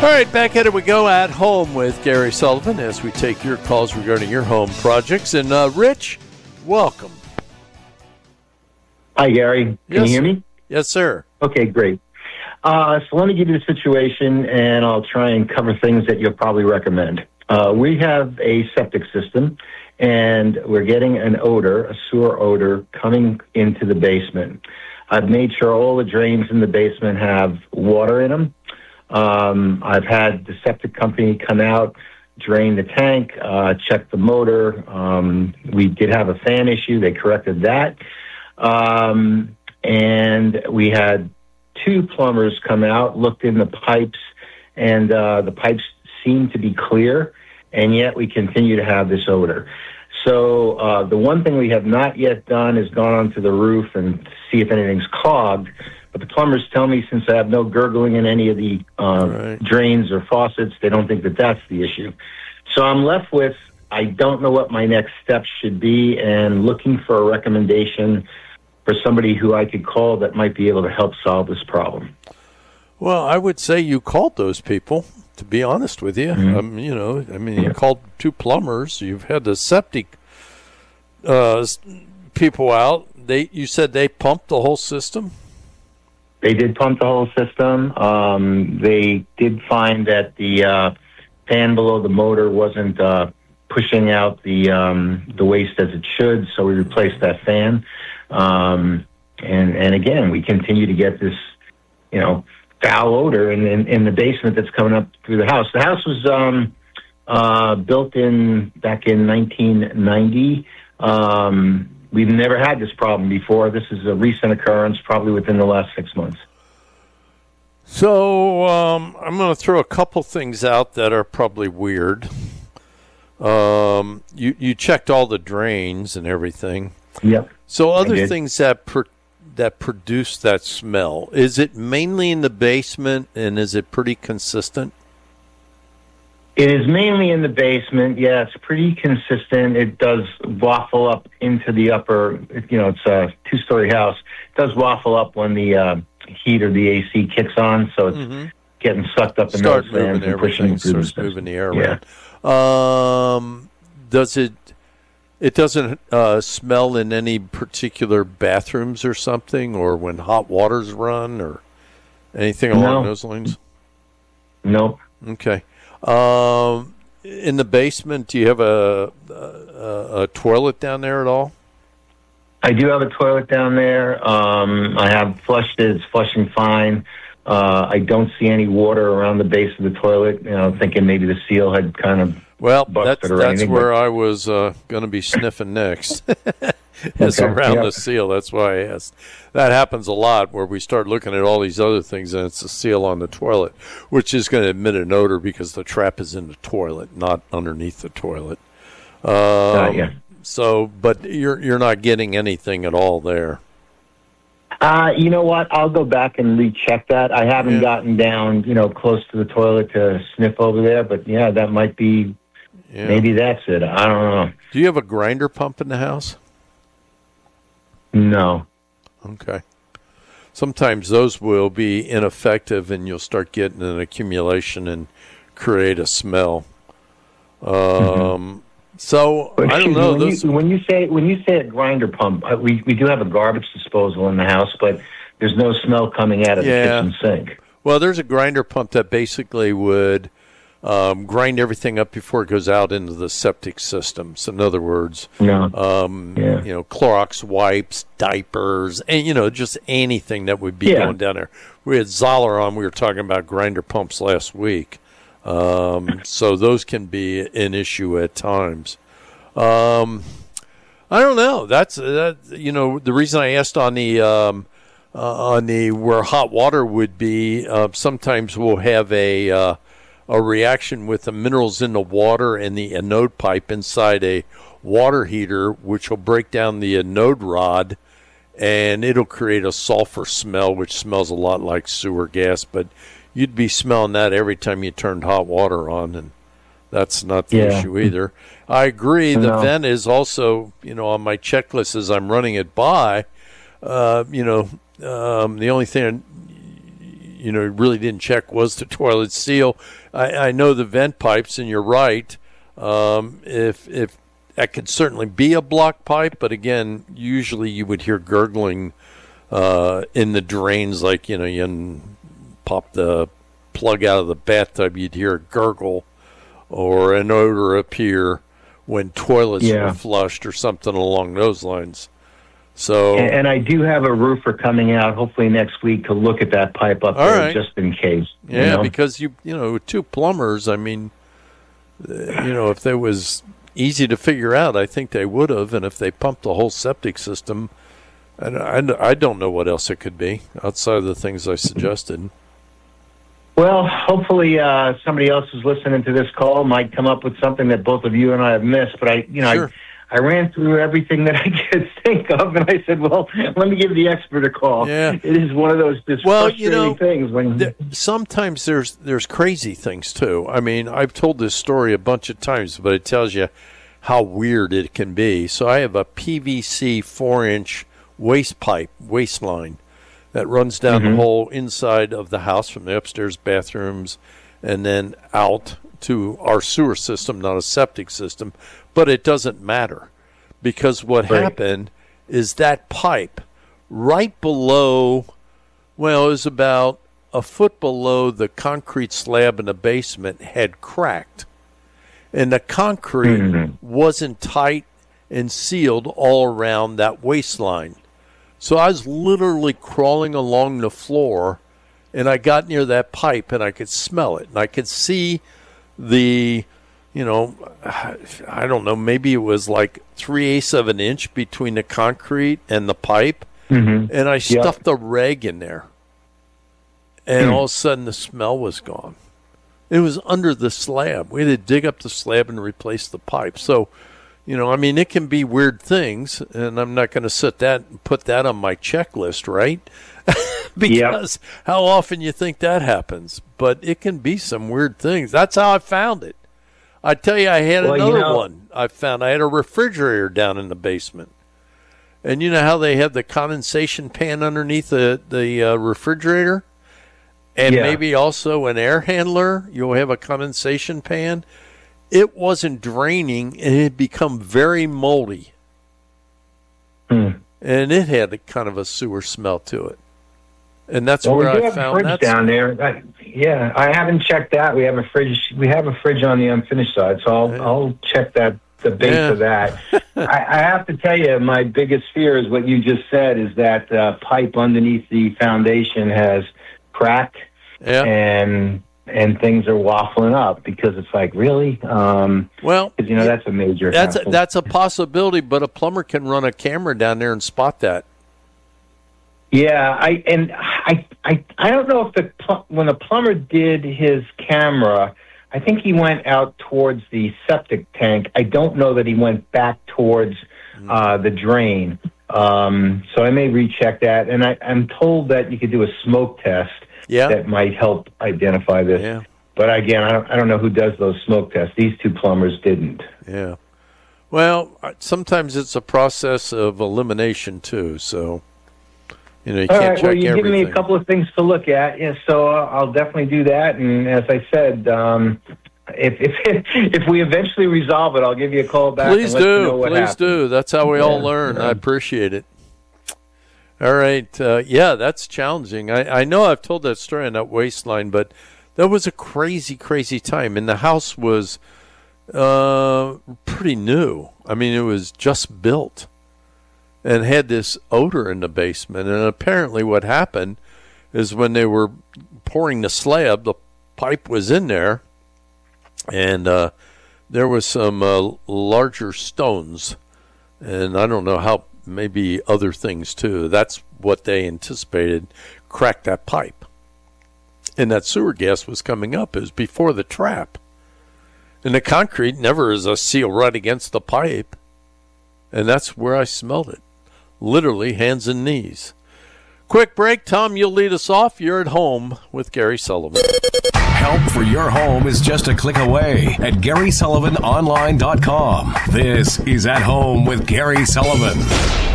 All right, back at it we go at home with Gary Sullivan as we take your calls regarding your home projects. And Rich, welcome. Hi, Gary. Can you hear me? Yes, sir. Okay, great. So let me give you the situation, and I'll try and cover things that you'll probably recommend. We have a septic system, and we're getting an odor, a sewer odor, coming into the basement. I've made sure all the drains in the basement have water in them. I've had the septic company come out, drain the tank, check the motor. We did have a fan issue. They corrected that. And we had 2 plumbers come out, looked in the pipes, and the pipes seemed to be clear, and yet we continue to have this odor. So the one thing we have not yet done is gone onto the roof and see if anything's clogged. But the plumbers tell me since I have no gurgling in any of the drains or faucets, they don't think that that's the issue. So I'm left with, I don't know what my next steps should be, and looking for a recommendation for somebody who I could call that might be able to help solve this problem. Well, I would say you called those people, to be honest with you. Mm-hmm. You called 2 plumbers. You've had the septic people out. You said they pumped the whole system? They did pump the whole system. They did find that the fan below the motor wasn't pushing out the waste as it should, so we replaced that fan. And again, we continue to get this, foul odor in the basement that's coming up through the house. The house was built back in 1990. We've never had this problem before. This is a recent occurrence, probably within the last 6 months. So I'm going to throw a couple things out that are probably weird. You checked all the drains and everything. Yep. So other things that produce that smell, is it mainly in the basement, and is it pretty consistent? It is mainly in the basement. Yeah, it's pretty consistent. It does waffle up into the upper, it's a 2-story house. It does waffle up when the heat or the AC kicks on, so it's getting sucked up in those fans and pushing through the system. Moving the air around. It doesn't smell in any particular bathrooms or something, or when hot waters run, or anything along those lines? Nope. Okay. In the basement, do you have a toilet down there at all? I do have a toilet down there. I have flushed it. It's flushing fine. I don't see any water around the base of the toilet, thinking maybe the seal had kind of busted or anything. That's where I was going to be sniffing next. It's around the seal. That's why I asked. That happens a lot where we start looking at all these other things and it's a seal on the toilet, which is going to emit an odor because the trap is in the toilet, not underneath the toilet. So, but you're not getting anything at all there. You know what? I'll go back and recheck that. I haven't gotten down, close to the toilet to sniff over there, but that might be. Maybe that's it. I don't know. Do you have a grinder pump in the house? No. Okay. Sometimes those will be ineffective, and you'll start getting an accumulation and create a smell. So I don't know. When you say a grinder pump, we do have a garbage disposal in the house, but there's no smell coming out of the kitchen sink. Well, there's a grinder pump that basically would grind everything up before it goes out into the septic system. So in other words, Clorox wipes, diapers, and just anything that would be going down there. We had Zoller on. We were talking about grinder pumps last week. So those can be an issue at times. I don't know. That's the reason I asked on the where hot water would be. Sometimes we'll have a reaction with the minerals in the water and the anode pipe inside a water heater, which will break down the anode rod, and it'll create a sulfur smell, which smells a lot like sewer gas. But you'd be smelling that every time you turned hot water on, and that's not the issue either. I agree. The vent is also, on my checklist as I'm running it by, the only thing really didn't check was the toilet seal. I know the vent pipes, and you're right. If that could certainly be a blocked pipe, but again, usually you would hear gurgling in the drains, like you pop the plug out of the bathtub, you'd hear a gurgle or an odor appear when toilets were flushed or something along those lines. So, and I do have a roofer coming out hopefully next week to look at that pipe up there just in case. Yeah, because with two plumbers, I mean, if there was easy to figure out, I think they would have. And if they pumped the whole septic system, I don't know what else it could be outside of the things I suggested. Well, hopefully somebody else who's listening to this call might come up with something that both of you and I have missed. But I ran through everything that I could think of, and I said, well, let me give the expert a call. Yeah. It is one of those frustrating things. Sometimes there's crazy things, too. I mean, I've told this story a bunch of times, but it tells you how weird it can be. So I have a PVC 4-inch waste line that runs down the whole inside of the house from the upstairs bathrooms and then out to our sewer system, not a septic system. But it doesn't matter, because what happened is that pipe right below, it was about a foot below the concrete slab in the basement had cracked. And the concrete wasn't tight and sealed all around that waistline. So I was literally crawling along the floor, and I got near that pipe, and I could smell it. And I could see the... I don't know, maybe it was like 3/8 of an inch between the concrete and the pipe. And I stuffed the rag in there. And all of a sudden the smell was gone. It was under the slab. We had to dig up the slab and replace the pipe. So, it can be weird things, and I'm not going to put that on my checklist, right? Because how often you think that happens. But it can be some weird things. That's how I found it. I tell you, I had another one I found. I had a refrigerator down in the basement. And you know how they have the condensation pan underneath the refrigerator? And maybe also an air handler. You'll have a condensation pan. It wasn't draining, and it had become very moldy. And it had a kind of a sewer smell to it. And that's where I found that down there. I haven't checked that. We have a fridge. We have a fridge on the unfinished side, so I'll check that. The base of that. I have to tell you, my biggest fear is what you just said. Is that pipe underneath the foundation has cracked, and things are waffling up, because it's like, really? That's a major. That's a possibility, but a plumber can run a camera down there and spot that. Yeah, I don't know if when the plumber did his camera, I think he went out towards the septic tank. I don't know that he went back towards the drain. So I may recheck that. And I'm told that you could do a smoke test that might help identify this. Yeah. But again, I don't know who does those smoke tests. These two plumbers didn't. Yeah. Well, sometimes it's a process of elimination too. So. You can't check everything. You've given me a couple of things to look at, so I'll definitely do that. And as I said, if we eventually resolve it, I'll give you a call back. Please do. That's how we all learn. I appreciate it. All right. That's challenging. I know I've told that story on that waistline, but that was a crazy, crazy time. And the house was pretty new. I mean, it was just built. And had this odor in the basement. And apparently what happened is when they were pouring the slab, the pipe was in there, and there was some larger stones. And I don't know how, maybe other things too. That's what they anticipated cracked that pipe. And that sewer gas was coming up. It was before the trap. And the concrete never is a seal right against the pipe. And that's where I smelled it. Literally hands and knees. Quick break. Tom, you'll lead us off. You're at home with Gary Sullivan. Help for your home is just a click away at GarySullivanOnline.com. This is At Home with Gary Sullivan.